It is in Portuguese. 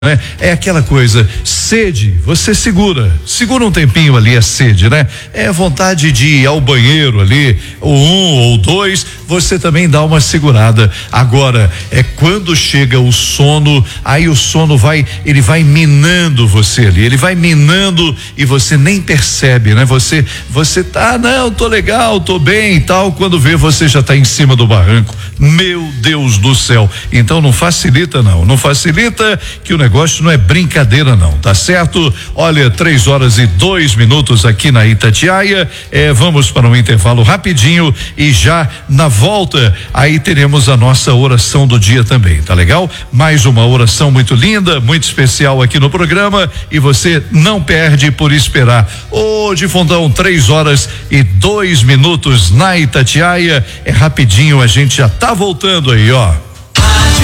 né? É aquela coisa, sede, você segura um tempinho ali a sede, né? É vontade de ir ao banheiro ali, ou ou dois, você também dá uma segurada. Agora, é quando chega o sono, aí o sono ele vai minando você ali, ele vai minando e você nem percebe, né? Você tá, não, tô legal, tô bem e tal, quando vê você já tá em cima do barranco. Meu Deus do céu. Então não facilita que o negócio não é brincadeira não, tá certo? Olha, 3h02 aqui na Itatiaia, vamos para um intervalo rapidinho e já na volta aí teremos a nossa oração do dia também, tá legal? Mais uma oração muito linda, muito especial aqui no programa e você não perde por esperar. De Fundão, 3h02 na Itatiaia, é rapidinho, a gente já tá voltando aí, ó.